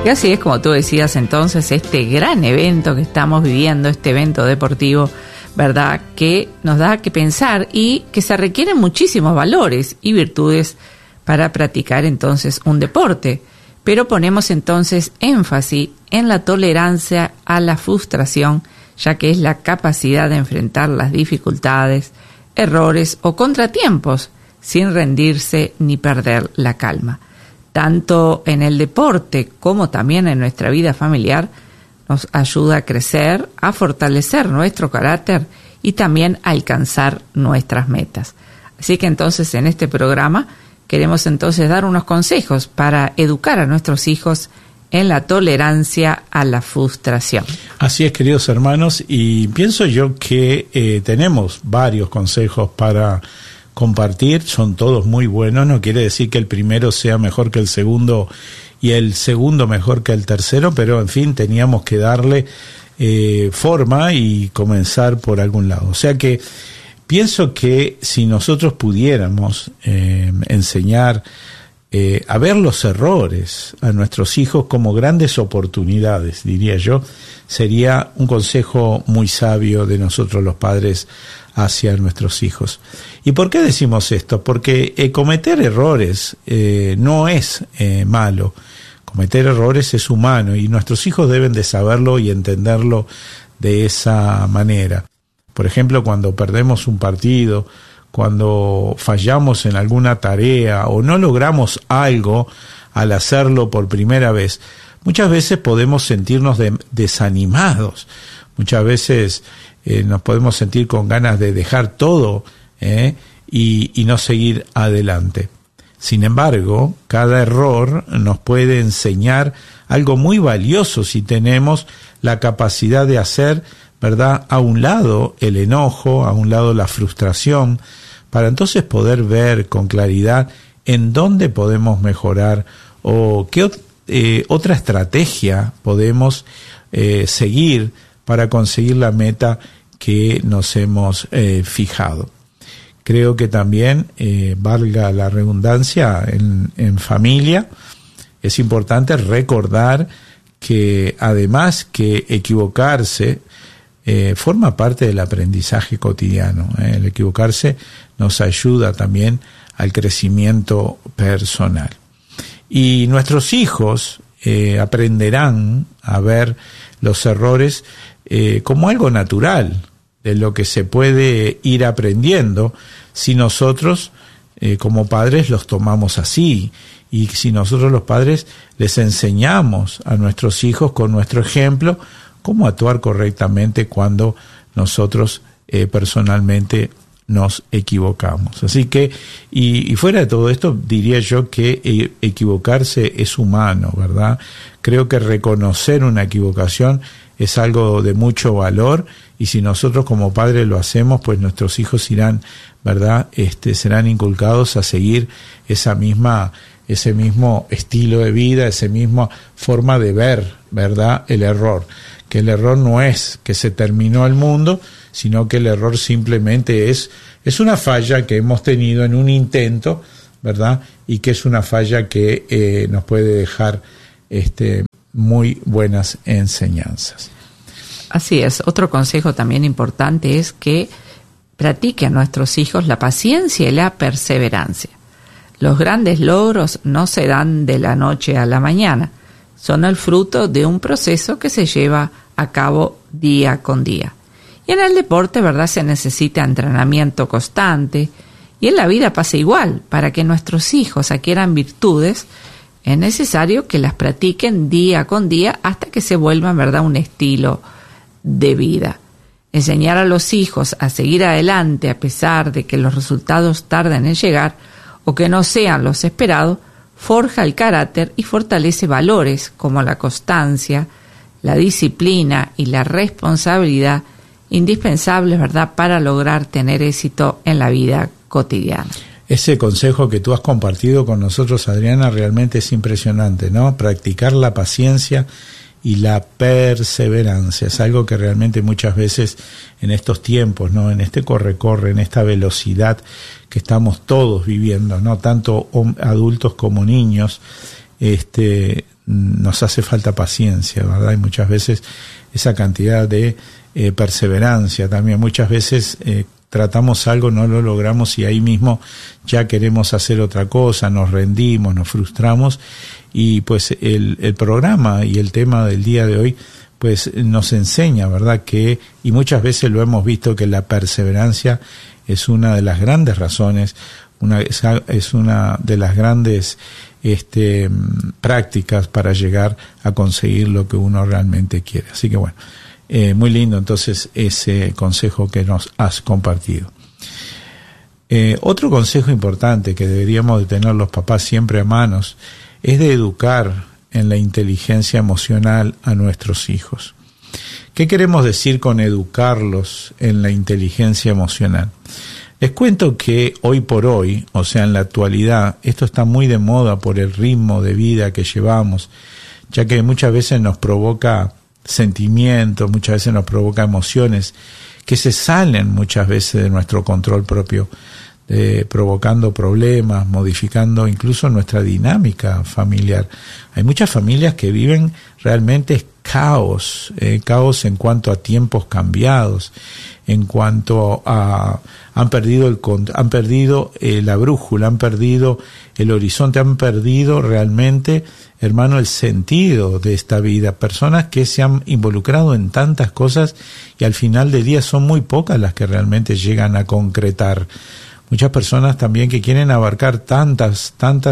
Y así es como tú decías entonces, este gran evento que estamos viviendo, este evento deportivo, ¿verdad?, que nos da que pensar y que se requieren muchísimos valores y virtudes para practicar entonces un deporte. Pero ponemos entonces énfasis en la tolerancia a la frustración, ya que es la capacidad de enfrentar las dificultades, errores o contratiempos sin rendirse ni perder la calma. Tanto en el deporte como también en nuestra vida familiar, nos ayuda a crecer, a fortalecer nuestro carácter y también a alcanzar nuestras metas. Así que entonces en este programa queremos entonces dar unos consejos para educar a nuestros hijos en la tolerancia a la frustración. Así es, queridos hermanos, y pienso yo que tenemos varios consejos para compartir, son todos muy buenos, no quiere decir que el primero sea mejor que el segundo y el segundo mejor que el tercero, pero en fin, teníamos que darle forma y comenzar por algún lado. O sea que pienso que si nosotros pudiéramos enseñar a ver los errores a nuestros hijos como grandes oportunidades, diría yo, sería un consejo muy sabio de nosotros los padres hacia nuestros hijos. ¿Y por qué decimos esto? Porque cometer errores no es malo. Cometer errores es humano y nuestros hijos deben de saberlo y entenderlo de esa manera. Por ejemplo, cuando perdemos un partido, cuando fallamos en alguna tarea o no logramos algo al hacerlo por primera vez, muchas veces podemos sentirnos desanimados. Muchas veces nos podemos sentir con ganas de dejar todo y no seguir adelante. Sin embargo, cada error nos puede enseñar algo muy valioso si tenemos la capacidad de hacer, ¿verdad?, a un lado el enojo, a un lado la frustración, para entonces poder ver con claridad en dónde podemos mejorar o qué otra estrategia podemos seguir para conseguir la meta que nos hemos fijado. Creo que también, valga la redundancia, en familia es importante recordar que además que equivocarse forma parte del aprendizaje cotidiano. El equivocarse nos ayuda también al crecimiento personal. Y nuestros hijos aprenderán a ver los errores como algo natural, de lo que se puede ir aprendiendo si nosotros como padres los tomamos así y si nosotros los padres les enseñamos a nuestros hijos con nuestro ejemplo cómo actuar correctamente cuando nosotros personalmente nos equivocamos. Así que, y fuera de todo esto, diría yo que equivocarse es humano, ¿verdad? Creo que reconocer una equivocación es algo de mucho valor y si nosotros como padres lo hacemos, pues nuestros hijos irán, ¿verdad?, serán inculcados a seguir ese mismo estilo de vida, esa misma forma de ver, ¿verdad?, el error. Que el error no es que se terminó el mundo, sino que el error simplemente es una falla que hemos tenido en un intento, ¿verdad?, y que es una falla que nos puede dejar muy buenas enseñanzas. Así es. Otro consejo también importante es que practiquen a nuestros hijos la paciencia y la perseverancia. Los grandes logros no se dan de la noche a la mañana, son el fruto de un proceso que se lleva a cabo día con día. Y en el deporte, ¿verdad?, se necesita entrenamiento constante, y en la vida pasa igual. Para que nuestros hijos adquieran virtudes, es necesario que las practiquen día con día hasta que se vuelvan, ¿verdad?, un estilo de vida. Enseñar a los hijos a seguir adelante a pesar de que los resultados tarden en llegar o que no sean los esperados, forja el carácter y fortalece valores como la constancia, la disciplina y la responsabilidad indispensables, ¿verdad?, para lograr tener éxito en la vida cotidiana. Ese consejo que tú has compartido con nosotros, Adriana, realmente es impresionante, ¿no? Practicar la paciencia y la perseverancia. Es algo que realmente muchas veces en estos tiempos, ¿no?, en este corre-corre, en esta velocidad que estamos todos viviendo, ¿no?, tanto adultos como niños, nos hace falta paciencia, ¿verdad? Y muchas veces esa cantidad de perseverancia también. Muchas veces tratamos algo, no lo logramos y ahí mismo ya queremos hacer otra cosa, nos rendimos, nos frustramos, y pues el programa y el tema del día de hoy pues nos enseña, ¿verdad? Y muchas veces lo hemos visto, que la perseverancia es una de las grandes razones, es una de las grandes prácticas para llegar a conseguir lo que uno realmente quiere. Así que bueno, muy lindo entonces ese consejo que nos has compartido. Otro consejo importante que deberíamos de tener los papás siempre a manos es de educar en la inteligencia emocional a nuestros hijos. ¿Qué queremos decir con educarlos en la inteligencia emocional? Les cuento que hoy por hoy, o sea, en la actualidad, esto está muy de moda por el ritmo de vida que llevamos, ya que muchas veces nos provoca sentimientos, muchas veces nos provoca emociones que se salen muchas veces de nuestro control propio, provocando problemas, modificando incluso nuestra dinámica familiar. Hay muchas familias que viven realmente caos en cuanto a tiempos cambiados, en cuanto a han perdido la brújula, han perdido el horizonte, han perdido realmente, hermano, el sentido de esta vida. Personas que se han involucrado en tantas cosas y al final del día son muy pocas las que realmente llegan a concretar. Muchas personas también que quieren abarcar tantas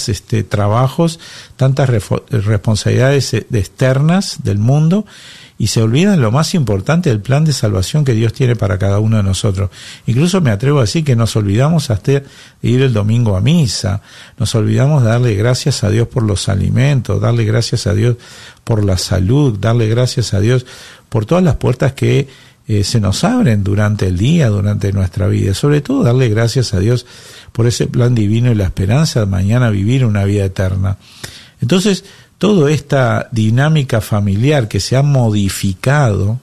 trabajos, tantas responsabilidades externas del mundo, y se olvidan lo más importante del plan de salvación que Dios tiene para cada uno de nosotros. Incluso me atrevo a decir que nos olvidamos hasta de ir el domingo a misa, nos olvidamos de darle gracias a Dios por los alimentos, darle gracias a Dios por la salud, darle gracias a Dios por todas las puertas que se nos abren durante el día, durante nuestra vida. Sobre todo darle gracias a Dios por ese plan divino y la esperanza de mañana vivir una vida eterna. Entonces, toda esta dinámica familiar que se ha modificado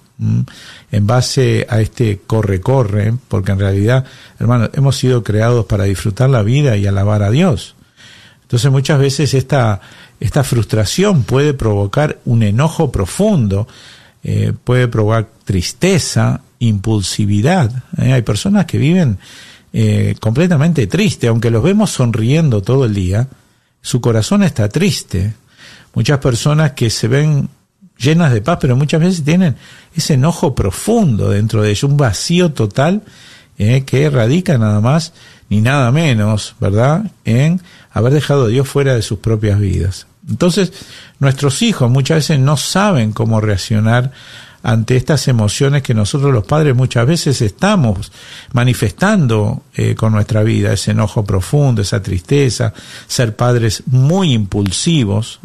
en base a este corre-corre, porque en realidad, hermanos, hemos sido creados para disfrutar la vida y alabar a Dios. Entonces muchas veces esta frustración puede provocar un enojo profundo, puede provocar tristeza, impulsividad. Hay personas que viven completamente tristes, aunque los vemos sonriendo todo el día, su corazón está triste. Muchas personas que se ven llenas de paz, pero muchas veces tienen ese enojo profundo dentro de ellos, un vacío total que radica nada más ni nada menos, ¿verdad?, en haber dejado a Dios fuera de sus propias vidas. Entonces, nuestros hijos muchas veces no saben cómo reaccionar ante estas emociones que nosotros los padres muchas veces estamos manifestando con nuestra vida, ese enojo profundo, esa tristeza, ser padres muy impulsivos,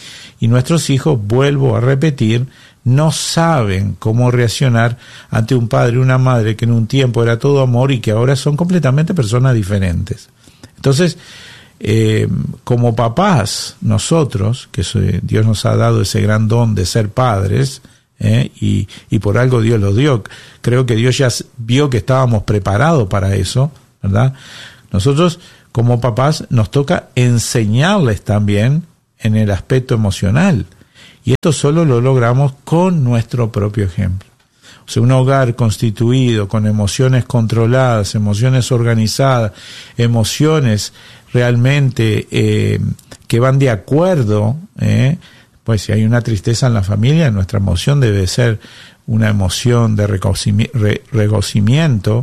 y nuestros hijos, vuelvo a repetir, no saben cómo reaccionar ante un padre y una madre que en un tiempo era todo amor y que ahora son completamente personas diferentes. Entonces, como papás, nosotros, que Dios nos ha dado ese gran don de ser padres, y por algo Dios lo dio, creo que Dios ya vio que estábamos preparados para eso, ¿verdad? Nosotros como papás nos toca enseñarles también en el aspecto emocional, y esto solo lo logramos con nuestro propio ejemplo. O sea, un hogar constituido con emociones controladas, emociones organizadas, emociones realmente que van de acuerdo, pues si hay una tristeza en la familia, nuestra emoción debe ser una emoción de recogimiento,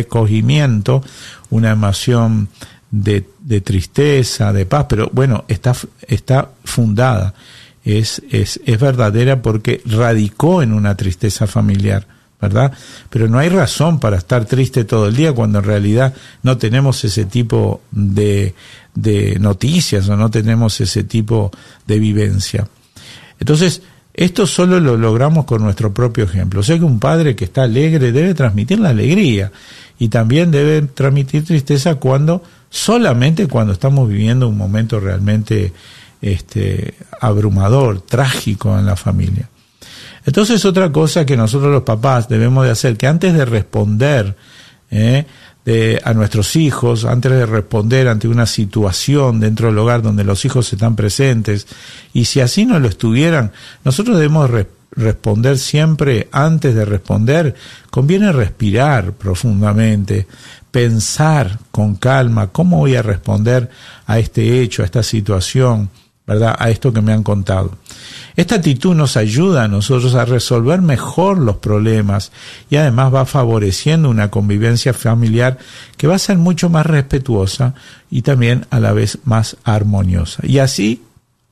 una emoción de tristeza, de paz, pero bueno, está fundada, es verdadera porque radicó en una tristeza familiar, ¿verdad? Pero no hay razón para estar triste todo el día cuando en realidad no tenemos ese tipo de noticias o no tenemos ese tipo de vivencia. Entonces, esto solo lo logramos con nuestro propio ejemplo. O sea que un padre que está alegre debe transmitir la alegría y también debe transmitir tristeza solamente cuando estamos viviendo un momento realmente abrumador, trágico en la familia. Entonces, otra cosa que nosotros los papás debemos de hacer, que antes de responder a nuestros hijos, antes de responder ante una situación dentro del hogar donde los hijos están presentes, y si así no lo estuvieran, nosotros debemos responder siempre. Antes de responder, conviene respirar profundamente, pensar con calma cómo voy a responder a este hecho, a esta situación, ¿verdad?, a esto que me han contado. Esta actitud nos ayuda a nosotros a resolver mejor los problemas y además va favoreciendo una convivencia familiar que va a ser mucho más respetuosa y también a la vez más armoniosa. Y así,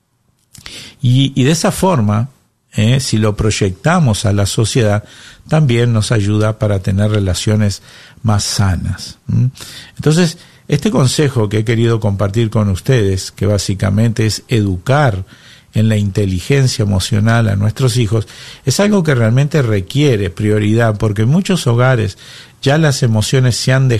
y de esa forma, si lo proyectamos a la sociedad, también nos ayuda para tener relaciones más sanas. Entonces, este consejo que he querido compartir con ustedes, que básicamente es educar en la inteligencia emocional a nuestros hijos, es algo que realmente requiere prioridad, porque en muchos hogares ya las emociones se han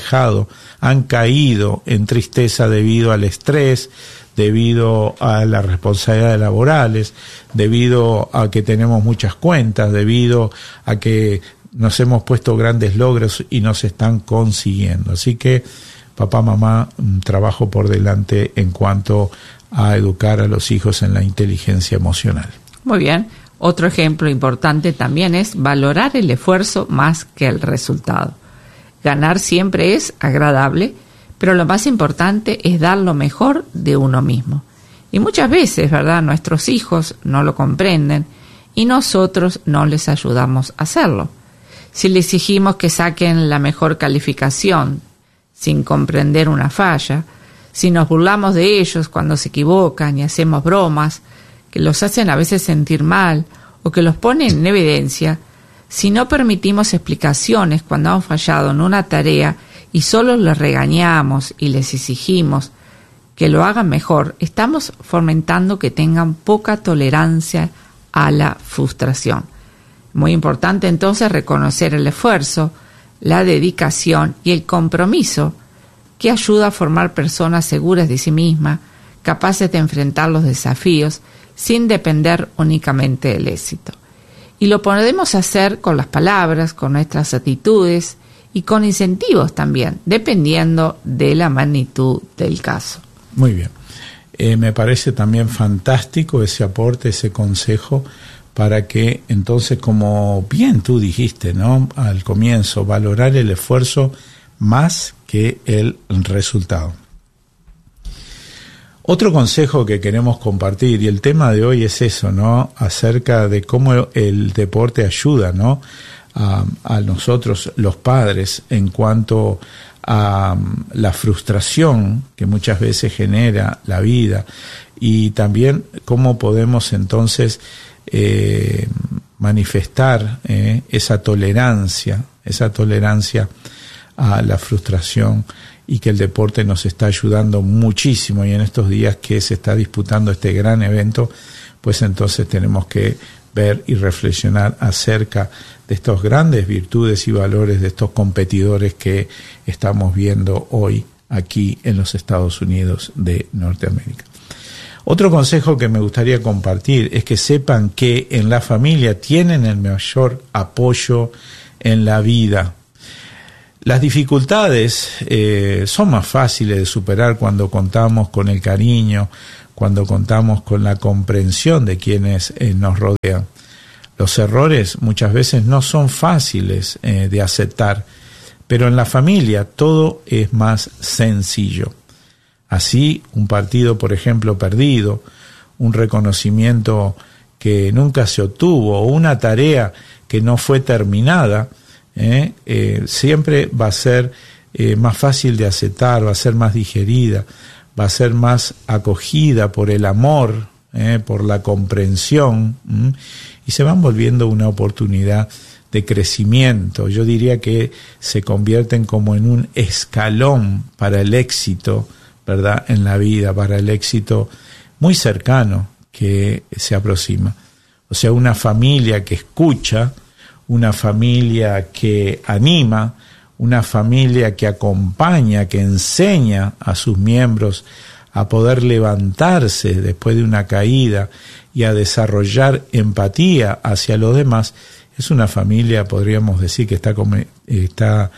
caído en tristeza debido al estrés, debido a las responsabilidades laborales, debido a que tenemos muchas cuentas, debido a que nos hemos puesto grandes logros y nos están consiguiendo. Así que, papá, mamá, un trabajo por delante en cuanto a educar a los hijos en la inteligencia emocional. Muy bien. Otro ejemplo importante también es valorar el esfuerzo más que el resultado. Ganar siempre es agradable, pero lo más importante es dar lo mejor de uno mismo. Y muchas veces, ¿verdad?, nuestros hijos no lo comprenden y nosotros no les ayudamos a hacerlo. Si les exigimos que saquen la mejor calificación sin comprender una falla, si nos burlamos de ellos cuando se equivocan y hacemos bromas que los hacen a veces sentir mal o que los ponen en evidencia, si no permitimos explicaciones cuando han fallado en una tarea y solo les regañamos y les exigimos que lo hagan mejor, estamos fomentando que tengan poca tolerancia a la frustración. Muy importante entonces reconocer el esfuerzo, la dedicación y el compromiso que ayuda a formar personas seguras de sí mismas, capaces de enfrentar los desafíos sin depender únicamente del éxito. Y lo podemos hacer con las palabras, con nuestras actitudes y con incentivos también, dependiendo de la magnitud del caso. Muy bien. Me parece también fantástico ese aporte, ese consejo, para que entonces, como bien tú dijiste, ¿no?, al comienzo, valorar el esfuerzo más que el resultado. Otro consejo que queremos compartir, y el tema de hoy es eso, ¿no?, acerca de cómo el deporte ayuda, ¿no?, a nosotros los padres en cuanto a la frustración que muchas veces genera la vida, y también cómo podemos entonces manifestar esa tolerancia a la frustración, y que el deporte nos está ayudando muchísimo. Y en estos días que se está disputando este gran evento, pues entonces tenemos que ver y reflexionar acerca de estas grandes virtudes y valores de estos competidores que estamos viendo hoy aquí en los Estados Unidos de Norteamérica. Otro consejo que me gustaría compartir es que sepan que en la familia tienen el mayor apoyo en la vida. Las dificultades son más fáciles de superar cuando contamos con el cariño, cuando contamos con la comprensión de quienes nos rodean. Los errores muchas veces no son fáciles de aceptar, pero en la familia todo es más sencillo. Así, un partido, por ejemplo, perdido, un reconocimiento que nunca se obtuvo o una tarea que no fue terminada, siempre va a ser más fácil de aceptar, va a ser más digerida, va a ser más acogida por el amor, por la comprensión, y se van volviendo una oportunidad de crecimiento. Yo diría que se convierten como en un escalón para el éxito, ¿verdad?, en la vida, para el éxito muy cercano que se aproxima. O sea, una familia que escucha, una familia que anima, una familia que acompaña, que enseña a sus miembros a poder levantarse después de una caída y a desarrollar empatía hacia los demás, es una familia, podríamos decir, que está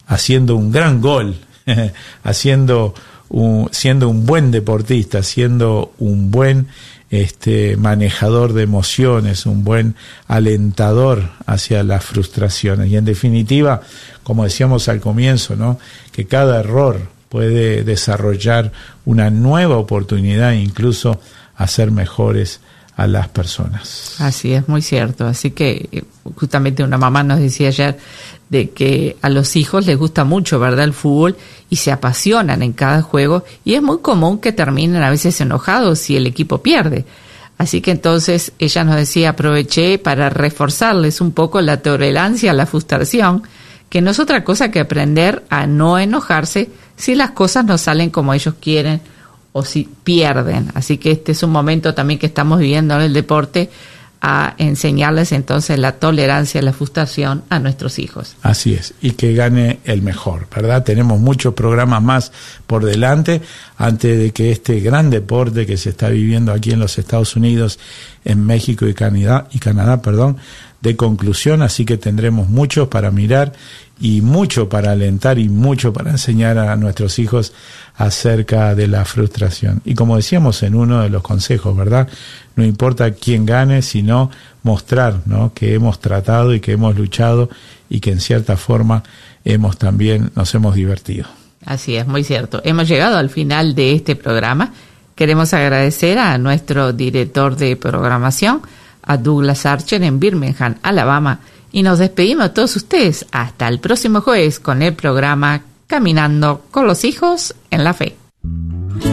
haciendo un gran gol, siendo un buen deportista, siendo un buen manejador de emociones, un buen alentador hacia las frustraciones. Y en definitiva, como decíamos al comienzo, ¿no?, que cada error puede desarrollar una nueva oportunidad e incluso hacer mejores a las personas. Así es, muy cierto. Así que justamente una mamá nos decía ayer de que a los hijos les gusta mucho, ¿verdad?, el fútbol, y se apasionan en cada juego, y es muy común que terminen a veces enojados si el equipo pierde. Así que entonces ella nos decía, aproveché para reforzarles un poco la tolerancia a la frustración, que no es otra cosa que aprender a no enojarse si las cosas no salen como ellos quieren o si pierden. Así que este es un momento también que estamos viviendo en el deporte, a enseñarles entonces la tolerancia a la frustración a nuestros hijos. Así es, y que gane el mejor, ¿verdad? Tenemos muchos programas más por delante antes de que este gran deporte que se está viviendo aquí en los Estados Unidos, en México y Canadá, de conclusión, así que tendremos mucho para mirar y mucho para alentar y mucho para enseñar a nuestros hijos acerca de la frustración. Y como decíamos en uno de los consejos, ¿verdad?, no importa quién gane, sino mostrar, ¿no?, que hemos tratado y que hemos luchado y que en cierta forma nos hemos divertido. Así es, muy cierto. Hemos llegado al final de este programa. Queremos agradecer a nuestro director de programación, a Douglas Archer en Birmingham, Alabama, y nos despedimos de todos ustedes hasta el próximo jueves con el programa Caminando con los Hijos en la Fe.